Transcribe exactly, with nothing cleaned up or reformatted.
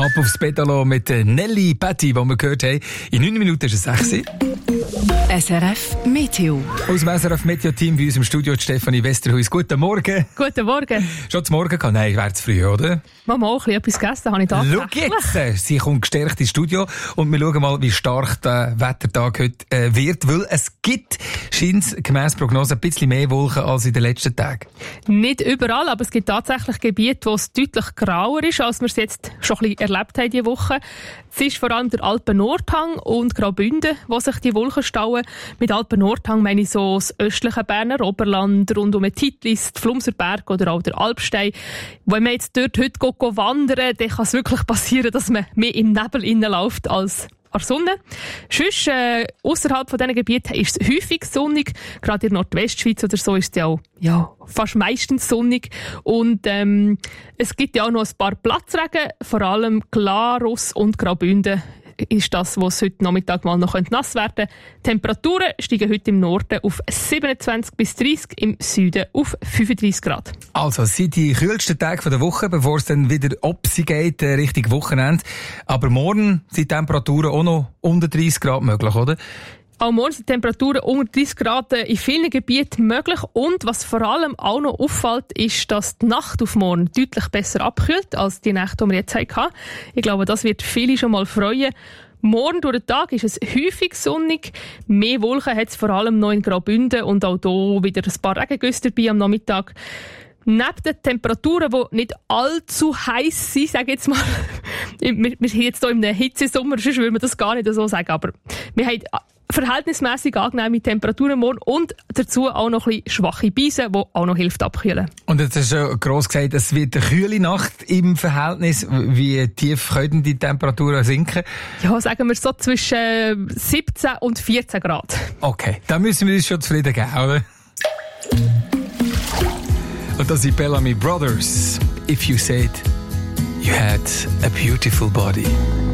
Ab aufs Pedalo mit Nelly Patti, die wir gehört haben. In neun Minuten ist es sechs. S R F Meteo. Aus dem S R F Meteo-Team bei uns im Studio Stefanie Westerhuis. Guten Morgen. Guten Morgen. Schon zum Morgen gehabt? Nein, wäre zu früh, oder? Mama, auch ein bisschen etwas gegessen, habe ich tatsächlich. Schau jetzt, sie kommt gestärkt ins Studio und wir schauen mal, wie stark der Wettertag heute äh, wird, weil es gibt, scheint es gemäss Prognose, ein bisschen mehr Wolken als in den letzten Tagen. Nicht überall, aber es gibt tatsächlich Gebiete, wo es deutlich grauer ist, als wir es jetzt schon ein bisschen erlebt haben diese Woche. Es ist vor allem der Alpen-Nordhang und Graubünden, wo sich die Wolken stauen. Mit Alpen-Nordhang meine ich so das östliche Berner Oberland, rund um den Titlis, die Flumserberg oder auch der Alpstein. Wenn man jetzt dort heute geht, geht wandern, dann kann es wirklich passieren, dass man mehr im Nebel läuft als an der Sonne. Sonst, äh, ausserhalb von diesen Gebieten ist es häufig sonnig. Gerade in der Nordwestschweiz oder so ist es ja auch ja, fast meistens sonnig. Und ähm, es gibt ja auch noch ein paar Platzregen, vor allem Glarus und Graubünden ist das, was heute Nachmittag mal noch nass werden könnte. Temperaturen steigen heute im Norden auf siebenundzwanzig bis dreißig, im Süden auf fünfunddreißig Grad. Also, es sind die kühlsten Tage der Woche, bevor es dann wieder Opsi geht, äh, Richtung Wochenende. Aber morgen sind die Temperaturen auch noch unter dreißig Grad möglich, oder? Auch morgen sind Temperaturen unter dreißig Grad in vielen Gebieten möglich. Und was vor allem auch noch auffällt, ist, dass die Nacht auf morgen deutlich besser abkühlt als die Nacht, die wir jetzt hatten. Ich glaube, das wird viele schon mal freuen. Morgen durch den Tag ist es häufig sonnig. Mehr Wolken hat es vor allem noch in Graubünden und auch hier wieder ein paar Regengüsse dabei am Nachmittag. Neben den Temperaturen, die nicht allzu heiß sind, sage ich jetzt mal, wir, wir sind jetzt hier in einem Hitzesommer, sonst würde man das gar nicht so sagen, aber wir haben verhältnismäßig angenehme Temperaturen morgen und dazu auch noch ein bisschen schwache Beise, die auch noch hilft abkühlen. Und jetzt hast du schon gross gesagt, es wird eine kühle Nacht im Verhältnis. Wie tief können die Temperaturen sinken? Ja, sagen wir so zwischen siebzehn und vierzehn Grad. Okay, da müssen wir uns schon zufrieden geben, oder? Und das sind Bellamy Brothers. If you said you had a beautiful body.